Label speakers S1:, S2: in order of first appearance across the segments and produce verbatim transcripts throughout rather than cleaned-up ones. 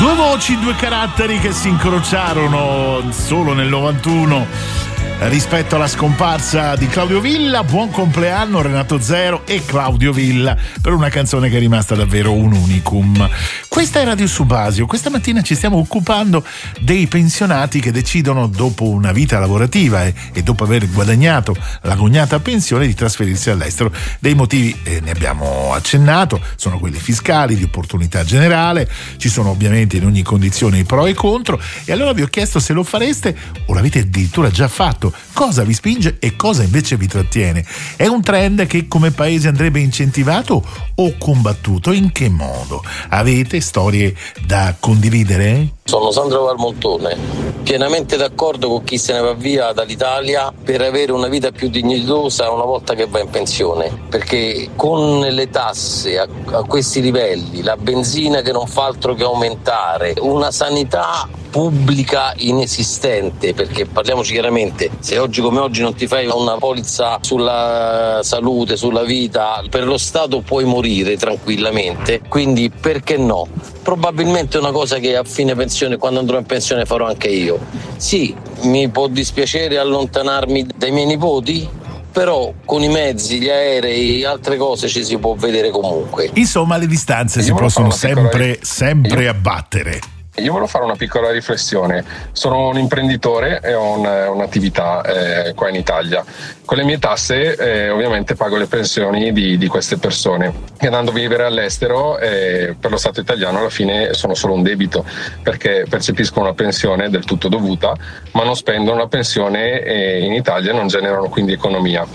S1: Due voci, due caratteri che si incrociarono solo nel novantuno rispetto alla scomparsa di Claudio Villa. Buon compleanno Renato Zero e Claudio Villa per una canzone che è rimasta davvero un unicum. Questa è Radio Subasio. Questa mattina ci stiamo occupando dei pensionati che decidono, dopo una vita lavorativa e, e dopo aver guadagnato la cognata pensione, di trasferirsi all'estero. Dei motivi eh, ne abbiamo accennato, sono quelli fiscali, di opportunità generale, ci sono ovviamente in ogni condizione i pro e i contro, e allora vi ho chiesto se lo fareste o l'avete addirittura già fatto. Cosa vi spinge e cosa invece vi trattiene? È un trend che come paese andrebbe incentivato o combattuto? In che modo? Avete storie da condividere?
S2: Sono Sandro Valmontone, pienamente d'accordo con chi se ne va via dall'Italia per avere una vita più dignitosa una volta che va in pensione, perché con le tasse a, a questi livelli, la benzina che non fa altro che aumentare, una sanità pubblica inesistente, perché parliamoci chiaramente, se oggi come oggi non ti fai una polizza sulla salute, sulla vita, per lo Stato puoi morire tranquillamente, quindi perché no? Probabilmente è una cosa che a fine pensione, quando andrò in pensione, farò anche io. Sì, mi può dispiacere allontanarmi dai miei nipoti, però con i mezzi, gli aerei, altre cose ci si può vedere comunque.
S1: Insomma, le distanze io si possono sempre, sempre io... abbattere.
S3: Io volevo fare una piccola riflessione. Sono un imprenditore e ho un, un'attività eh, qua in Italia. Con le mie tasse eh, ovviamente pago le pensioni di, di queste persone. E andando a vivere all'estero eh, per lo Stato italiano alla fine sono solo un debito, perché percepisco una pensione del tutto dovuta, ma non spendono la pensione eh, in Italia e non generano quindi economia.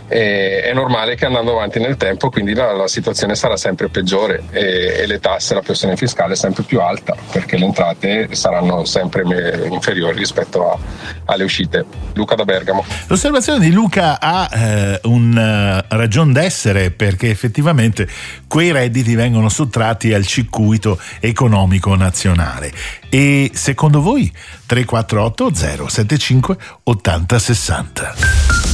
S3: E, è normale che andando avanti nel tempo quindi la, la situazione sarà sempre peggiore e, e le tasse, la pressione fiscale è sempre più alta, perché le entrate saranno sempre inferiori rispetto a, alle uscite. Luca da Bergamo.
S1: L'osservazione di Luca ha eh, un uh, ragion d'essere, perché effettivamente quei redditi vengono sottratti al circuito economico nazionale. E secondo voi? tre quattro otto zero sette cinque ottanta sessanta